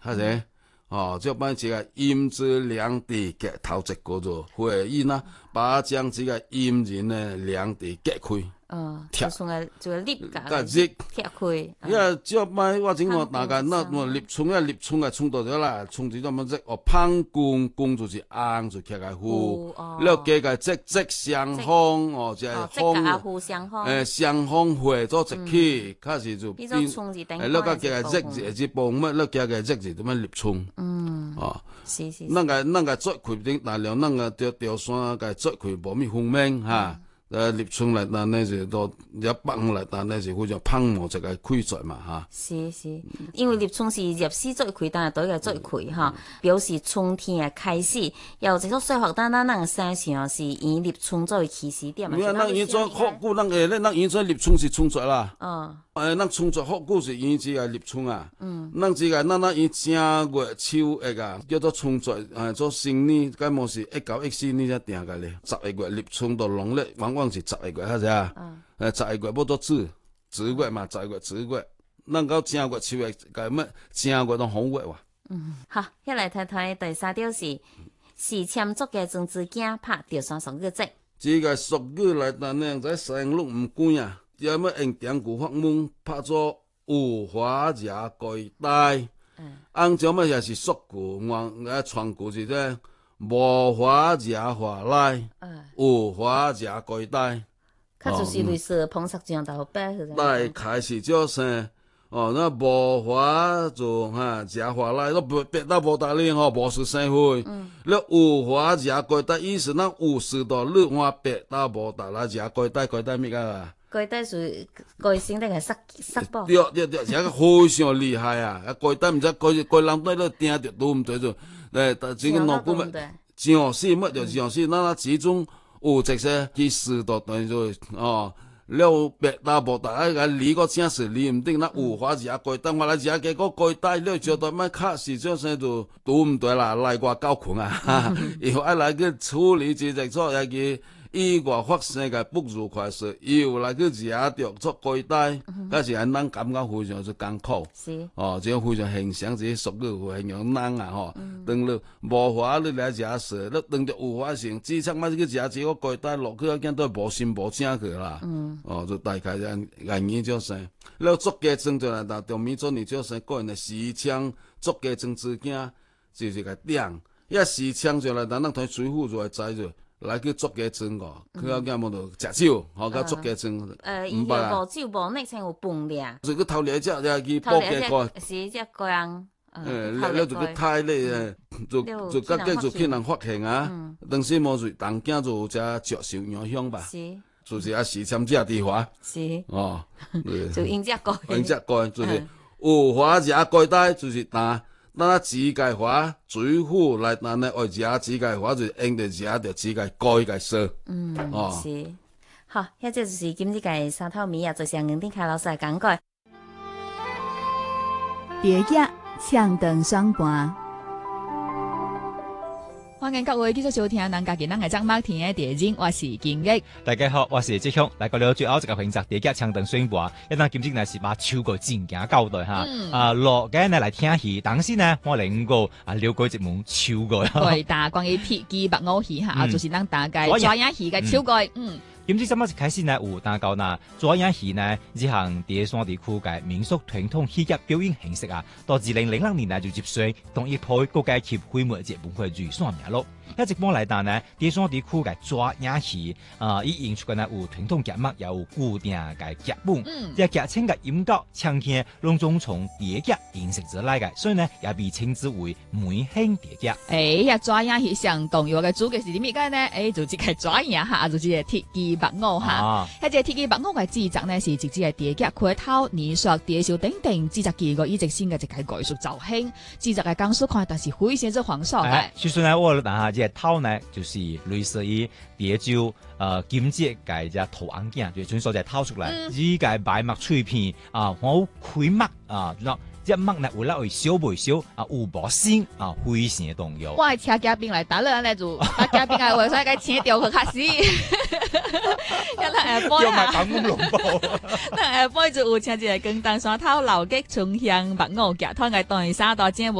係咪？哦，就把這個陰之兩地嘅頭一個做會議呢，把將這個陰人呢兩地隔開。 就從個就立架隔開。 因為這擺我整個大家那立春啊，立春啊，衝到咗啦，衝住咁樣即哦，烹公就是硬就起來糊，了加個即雙方哦，即係風雙方會做一起，開始就變，了加個即幫乜，了加個即點樣立春，哦，咱個做開頂大量，咱個條山個做開無咩方面嚇。立春來單呢就到一北方來單呢就好似澎湖就係開在嘛嚇。 是，因為立春是入絲最開，但係對個最開哈，表示春天嘅開始。又一個說法，咱個生肖是以立春作為起始點。 因為咱以前福古，咱以前立春是春節啦。咱春節福古是以前個立春啊。咱這個咱以正月秋一個叫做春節，做新年，咁麼是1914年才定個咧。11月立春到農曆往往是11月，係咪啊？11月冇多子月嘛，11月子月，咱到正月秋月個乜正月都好月哇。 好，一嚟睇睇第三條是簽足嘅政治鏡拍條上屬語節。 這個屬語來單呢，在生路唔關啊。有乜用典故法門拍做有花也蓋帶，按照乜也是屬句，我傳句是咧無花也花來，有花也蓋帶。 佢就是類似捧殺醬豆白是大開始就是那無花就也花來，都別到無大哩無事生會。了有花也蓋帶，意思那有事到你我別到無大啦，也蓋帶咩啊？ 蓋帶是蓋先定係塞波？ 對，這個非常厲害啊！蓋帶唔知蓋人帶都定着都唔對就，但個農夫乜上死乜就上死，那始終有這些去世到等於就了別大無大，理個正事理唔定，那有花也蓋帶，我來只個蓋帶了就到乜卡時將生就都唔對啦，來個交困啊！以後來去處理這個做一個。意外發生嘅不愉快事，又來去惹着做蓋帶，嗰時係咱感覺非常之艱苦。這非常形象，這屬語形容咱啊，當你無花你來惹事，你當着有花成，至少乜去惹這個蓋帶落去，見到無心無正去啦。就大概就原因就是了作家證就來到，中美做你就是個人嘅時槍作家證之間就是個點，一時槍就來到，咱睇水滸就係知咗。來去作家證個，佢有間冇度食酒，個作家證。 唔係啊。無酒無你先有飯咧。 就個頭嚟只去報嘅個。 是只個人。 了就個太咧，就個就去人發現啊。當時冇就當家就只接受影響吧。是。就是啊，時參只地花。是。 就因只個。 因只個就是有花只蓋帶，就是那指甲花最好來，但係愛食指甲花就用着食着指甲蓋個色。 是。好，一隻就是今日嘅沙頭米啊，就是吳定凱老師來講過。 第一唱燈雙盤。歡迎各位繼續收聽咱家己咱嘅張麥田嘅電影，我是金益。 大家好，我是志雄。來個了最後一個評價，第一槍燈宣佈，一旦今日呢是把超過正經交代哈。落嘅呢來聽戲，當時呢我哋個了解節目超過。 對，但係關於鐵雞白鵝戲哈，就是咱大概抓影戲嘅超過。今次什麼一開始呢？有打到呢抓影戲呢，這項第三地區嘅民俗傳統戲劇表演形式啊，到2006年呢就接水，同一批國家級規模嘅文化預算名錄。一直幫嚟但呢，第三地區嘅抓影戲以演出嘅呢有傳統節目，有固定嘅劇本，即係劇情嘅音樂唱片攏總從疊劇形成咗嚟嘅，所以呢也被稱之為梅興疊劇。 呀抓影戲上重要嘅主角是啲咩嘅呢？就即係抓影嚇，就即係鐵雞白鵝嚇。一隻鐵雞白鵝嘅製作呢是直接係疊劇開頭藝術電視等等製作結果一直先嘅一個藝術造型，製作嘅講述看但是非常之黃爽嘅。 其實呢我這頭呢，就是類似於蝶州金節嘅只圖案件，就傳說就掏出來，依個白麥脆片好開麥只麥呢為了會燒袂燒有無先非常重要。 我係請嘉賓來打咧，呢就把嘉賓嘅話說該請掉去卡死。一下下播啊！那下播就有請一個廣東山頭老吉春香白鵝劇團嘅當然三大節目。